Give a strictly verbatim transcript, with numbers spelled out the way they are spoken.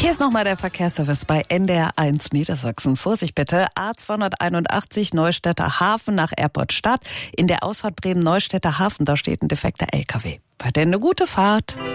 Hier ist nochmal der Verkehrsservice bei N D R eins Niedersachsen. Vorsicht bitte, A zweihunderteinundachtzig Neustädter Hafen nach Erpoltstadt. In der Ausfahrt Bremen-Neustädter Hafen, da steht ein defekter L K W. Weiterhin eine gute Fahrt.